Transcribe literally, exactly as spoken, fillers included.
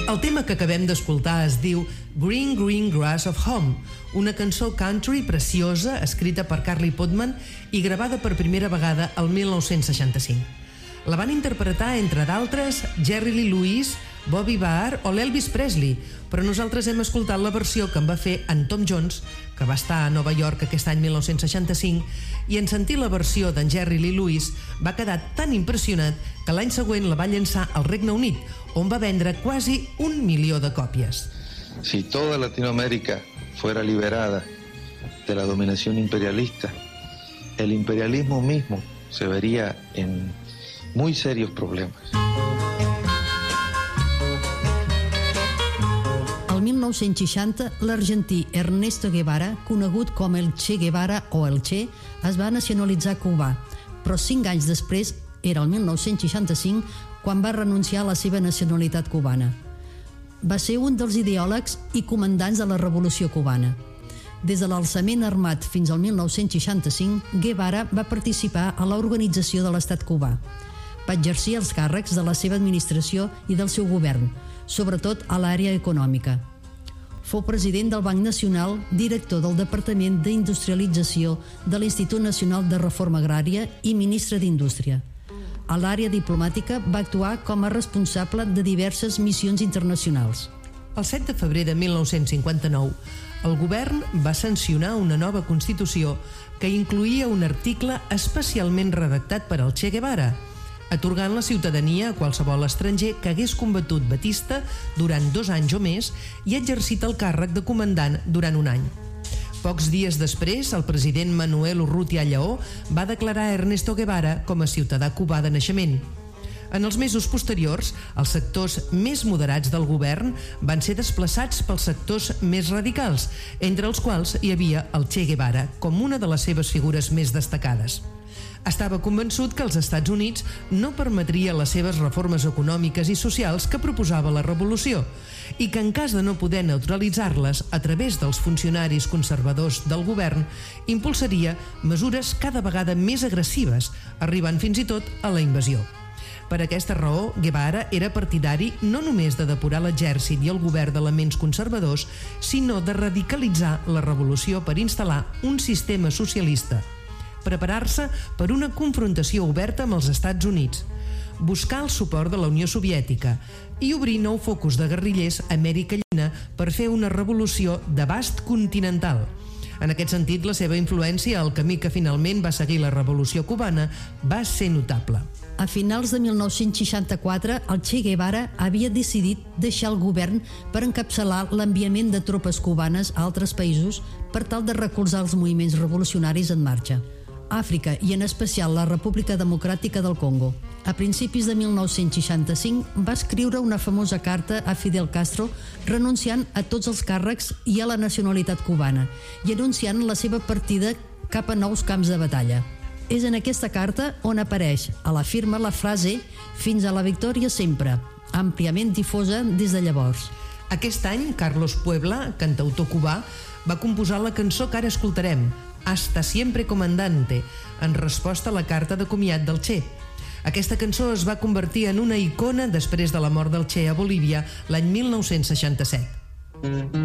El tema que acabem d'escoltar es diu Green Green Grass of Home, una cançó country preciosa escrita per Carly Podman i gravada per primera vegada el mil nou-cents seixanta-cinc. La van interpretar, entre d'altres, Jerry Lee Lewis, Bobby Barr o l'Elvis Presley, però nosaltres hem escoltat la versió que en va fer en Tom Jones, que va estar a Nova York aquest any mil nou-cents seixanta-cinc, i en sentir la versió d'en Jerry Lee Lewis va quedar tan impressionat que l'any següent la va llançar al Regne Unit, on va vendre quasi un milió de còpies. Si toda Latinoamérica fuera liberada de la dominación imperialista, el imperialismo mismo se vería en muy serios problemas. El mil nou-cents seixanta, l'argentí Ernesto Guevara, conegut com el Che Guevara o el Che, es va nacionalitzar cubà, però cinc anys després, era el mil nou-cents seixanta-cinc, quan va renunciar a la seva nacionalitat cubana. Va ser un dels ideòlegs i comandants de la Revolució Cubana. Des de l'alçament armat fins al mil nou-cents seixanta-cinc, Guevara va participar a l'organització de l'Estat cubà. Va exercir els càrrecs de la seva administració i del seu govern, sobretot a l'àrea econòmica. Fou president del Banc Nacional, director del Departament d'Industrialització de l'Institut Nacional de Reforma Agrària i ministre d'Indústria. A l'àrea diplomàtica va actuar com a responsable de diverses missions internacionals. El set de febrer de mil nou-cents cinquanta-nou, el govern va sancionar una nova Constitució que incloïa un article especialment redactat per al Che Guevara, atorgant la ciutadania a qualsevol estranger que hagués combatut Batista durant dos anys o més i exercit el càrrec de comandant durant un any. Pocs dies després, el president Manuel Urrutia Lleó va declarar Ernesto Guevara com a ciutadà cubà de naixement. En els mesos posteriors, els sectors més moderats del govern van ser desplaçats pels sectors més radicals, entre els quals hi havia el Che Guevara, com una de les seves figures més destacades. Estava convençut que els Estats Units no permetria les seves reformes econòmiques i socials que proposava la revolució i que en cas de no poder neutralitzar-les a través dels funcionaris conservadors del govern, impulsaria mesures cada vegada més agressives, arribant fins i tot a la invasió. Per aquesta raó, Guevara era partidari no només de depurar l'exèrcit i el govern d'elements conservadors, sinó de radicalitzar la revolució per instal·lar un sistema socialista, preparar-se per una confrontació oberta amb els Estats Units, buscar el suport de la Unió Soviètica i obrir nou focus de guerrillers a Amèrica Llatina per fer una revolució d'abast continental. En aquest sentit, la seva influència al camí que finalment va seguir la Revolució Cubana va ser notable. A finals de mil nou-cents seixanta-quatre, el Che Guevara havia decidit deixar el govern per encapçalar l'enviament de tropes cubanes a altres països per tal de recolzar els moviments revolucionaris en marxa. Àfrica i en especial la República Democràtica del Congo. A principis de mil nou-cents seixanta-cinc va escriure una famosa carta a Fidel Castro renunciant a tots els càrrecs i a la nacionalitat cubana i anunciant la seva partida cap a nous camps de batalla. És en aquesta carta on apareix a la firma la frase «Fins a la victòria sempre», àmpliament difosa des de llavors. Aquest any, Carlos Puebla, cantautor cubà, va composar la cançó que ara escoltarem, Hasta siempre comandante, en resposta a la carta de comiat del Che. Aquesta cançó es va convertir en una icona després de la mort del Che a Bolívia l'any mil nou-cents seixanta-set.